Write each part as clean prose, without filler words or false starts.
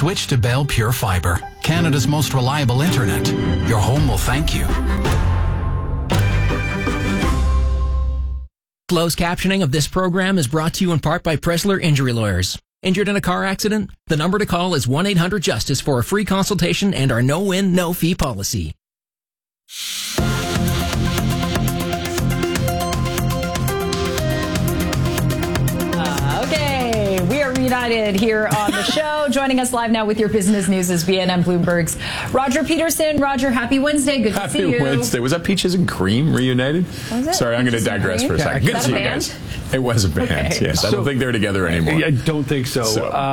Switch to Bell Pure Fibre, Canada's most reliable internet. Your home will thank you. Closed captioning of this program is brought to you in part by Pressler Injury Lawyers. Injured in a car accident? The number to call is 1-800-JUSTICE for a free consultation and our no-win, no-fee policy. United here on the show. Joining us live now with your business news is BNN Bloomberg's Roger Peterson. Roger, happy Wednesday. Good to see you. Happy Wednesday. Was that Peaches and Cream reunited? Was it? Sorry, I'm going to digress for a second. Good to see you guys. It was a band, okay. Yes. I don't think they're together anymore. I don't think so.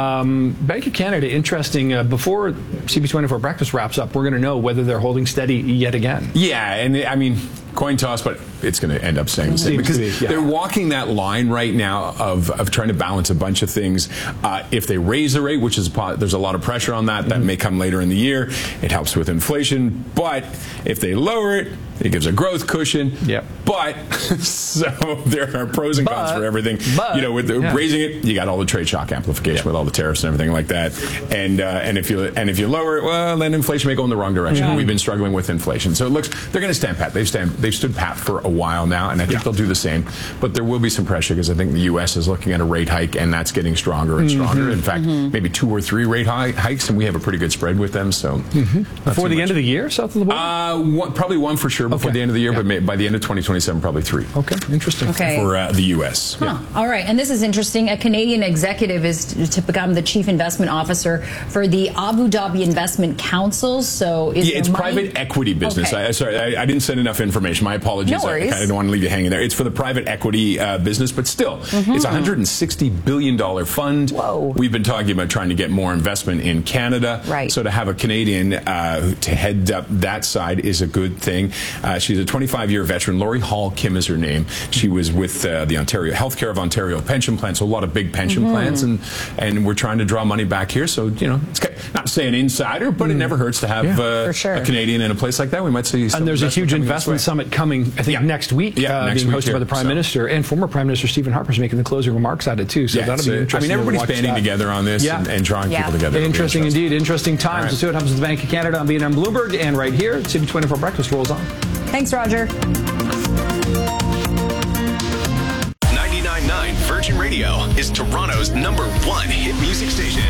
Bank of Canada, interesting. Before CB24 Breakfast wraps up, we're going to know whether they're holding steady yet again. Yeah, and I mean, coin toss, but it's going to end up staying the same because they're walking that line right now of trying to balance a bunch of things. If they raise the rate, which is there's a lot of pressure on that, that may come later in the year. It helps with inflation, but if they lower it, it gives a growth cushion. Yep. But so there are pros and cons for everything. But, with raising it, you got all the trade shock amplification with all the tariffs and everything like that. And if you lower it, well, then inflation may go in the wrong direction. We've been struggling with inflation, so it looks they're going to stand pat. They've stood pat for a while now, and I think they'll do the same. But there will be some pressure because I think the U.S. is looking at a rate hike, and that's getting stronger and stronger. In fact, maybe 2 or 3 rate hikes, and we have a pretty good spread with them. So before the end of the year, south of the border, probably 1 for sure before the end of the year, but by the end of 2027, probably 3. Okay, interesting. Okay. For the U.S. Huh. Yeah. All right, and this is interesting. A Canadian executive is to become the chief investment officer for the Abu Dhabi Investment Council. So it's private equity business. Okay. I didn't send enough information. My apologies. No worries. I didn't want to leave you hanging there. It's for the private equity business, but still, it's a $160 billion fund. Whoa. We've been talking about trying to get more investment in Canada. Right. So to have a Canadian to head up that side is a good thing. She's a 25-year veteran. Laurie Hall Kim is her name. She was with the Ontario Healthcare of Ontario pension plan, so a lot of big pension plans, and we're trying to draw money back here. So, it's not to say an insider, but it never hurts to have for sure. a Canadian in a place like that. We might see some. And there's a huge investment summit coming, I think, next week, being hosted by the Prime Minister, and former Prime Minister Stephen Harper's making the closing remarks at it, too. So that'll be interesting. I mean, everybody's banding together on this and drawing people together. Interesting indeed. Interesting times. Let's see what happens with the Bank of Canada on BNN Bloomberg, and right here, CB24 Breakfast rolls on. Thanks, Roger. 99.9 Virgin Radio is Toronto's #1 hit music station.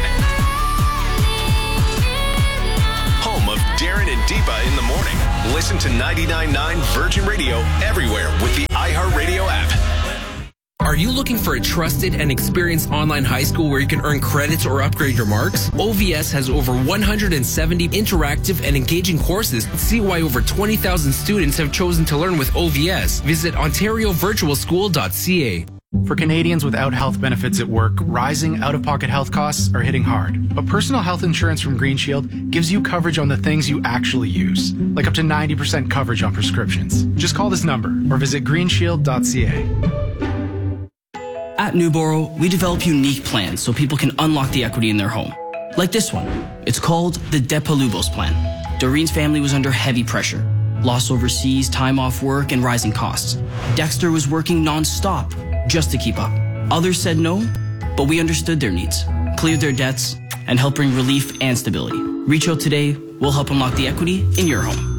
Home of Darren and Deepa in the morning. Listen to 99.9 Virgin Radio everywhere with the iHeartRadio app. Are you looking for a trusted and experienced online high school where you can earn credits or upgrade your marks? OVS has over 170 interactive and engaging courses. See why over 20,000 students have chosen to learn with OVS. Visit ontariovirtualschool.ca. For Canadians without health benefits at work, rising out-of-pocket health costs are hitting hard. But personal health insurance from Green Shield gives you coverage on the things you actually use, like up to 90% coverage on prescriptions. Just call this number or visit greenshield.ca. At Newboro, we develop unique plans so people can unlock the equity in their home. Like this one. It's called the Depalubos Plan. Doreen's family was under heavy pressure. Loss overseas, time off work, and rising costs. Dexter was working non-stop just to keep up. Others said no, but we understood their needs, cleared their debts, and helped bring relief and stability. Reach out today. We'll help unlock the equity in your home.